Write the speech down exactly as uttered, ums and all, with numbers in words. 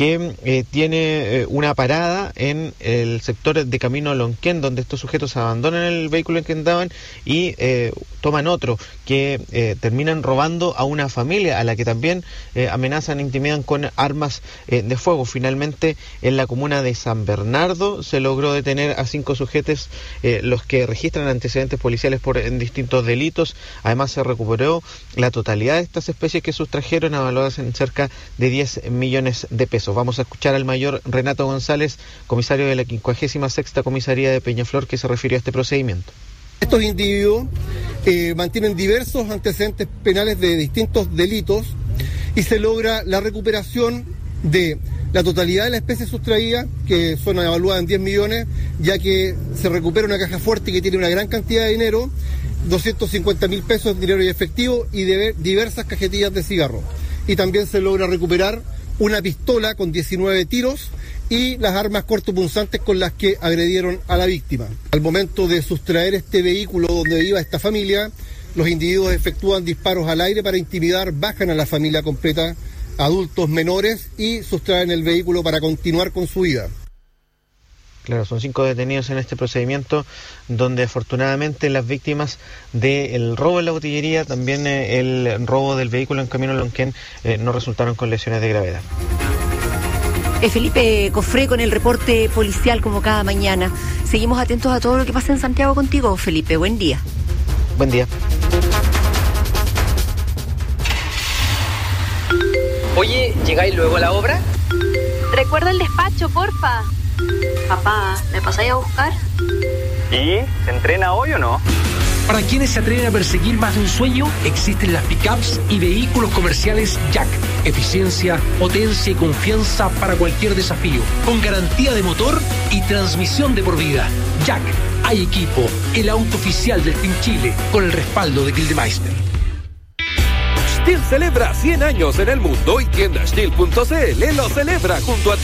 que eh, tiene eh, una parada en el sector de Camino Lonquén, donde estos sujetos abandonan el vehículo en que andaban y eh, toman otro, que eh, terminan robando a una familia a la que también eh, amenazan e intimidan con armas eh, de fuego. Finalmente, en la comuna de San Bernardo se logró detener a cinco sujetos, eh, los que registran antecedentes policiales por en distintos delitos. Además, se recuperó la totalidad de estas especies que sustrajeron, evaluadas en cerca de diez millones de pesos. Vamos a escuchar al mayor Renato González, comisario de la quincuagésima sexta Comisaría de Peñaflor, que se refirió a este procedimiento. Estos individuos eh, mantienen diversos antecedentes penales de distintos delitos y se logra la recuperación de la totalidad de la especie sustraída, que son evaluadas en diez millones, ya que se recupera una caja fuerte que tiene una gran cantidad de dinero, doscientos cincuenta mil pesos de dinero y efectivo y de diversas cajetillas de cigarro. Y también se logra recuperar una pistola con diecinueve tiros y las armas cortopunzantes con las que agredieron a la víctima. Al momento de sustraer este vehículo donde iba esta familia, los individuos efectúan disparos al aire para intimidar, bajan a la familia completa, adultos menores, y sustraen el vehículo para continuar con su vida. Claro, son cinco detenidos en este procedimiento, donde afortunadamente las víctimas del robo en la botillería, también eh, el robo del vehículo en Camino Lonquén, eh, no resultaron con lesiones de gravedad. Eh, Felipe Cofré con el reporte policial como cada mañana. Seguimos atentos a todo lo que pasa en Santiago contigo, Felipe. Buen día. Buen día. Oye, ¿llegáis luego a la obra? Recuerda el despacho, porfa. Papá, ¿me pasáis a buscar? ¿Y se entrena hoy o no? Para quienes se atreven a perseguir más de un sueño, existen las pickups y vehículos comerciales Jack. Eficiencia, potencia y confianza para cualquier desafío. Con garantía de motor y transmisión de por vida. Jack, hay equipo, el auto oficial del Team Chile, con el respaldo de Gildemeister. Stihl celebra cien años en el mundo y tienda Stihl punto c l lo celebra junto a ti.